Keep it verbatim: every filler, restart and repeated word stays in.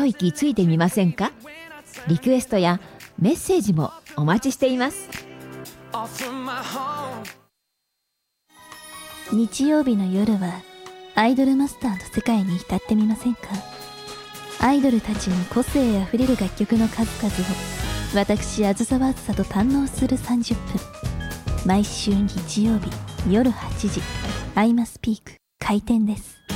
一息ついてみませんか？リクエストやメッセージもお待ちしています。 日曜日の夜はアイドルマスターの世界に浸ってみませんか？アイドルたちの個性あふれる楽曲の数々を私あずさわあずさと堪能するさんじゅっぷん。毎週日曜日夜はちじアイマスピーク開店です。